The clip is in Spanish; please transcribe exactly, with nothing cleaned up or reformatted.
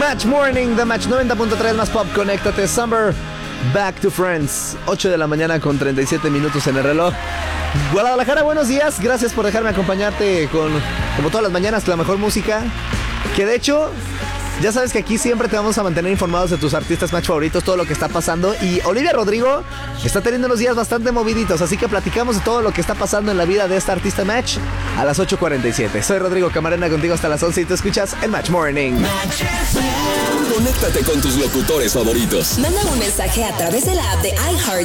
Match Morning, The Match noventa punto tres más pop, conéctate, Summer, Back to Friends, ocho de la mañana con treinta y siete minutos en el reloj. Guadalajara, buenos días, gracias por dejarme acompañarte con, como todas las mañanas, la mejor música. Que de hecho, ya sabes que aquí siempre te vamos a mantener informados de tus artistas Match favoritos, todo lo que está pasando. Y Olivia Rodrigo está teniendo unos días bastante moviditos, así que platicamos de todo lo que está pasando en la vida de esta artista Match a las ocho cuarenta y siete. Soy Rodrigo Camarena, contigo hasta las once y tú escuchas el Match Morning. Conéctate con tus locutores favoritos. Manda un mensaje a través de la app de iHeart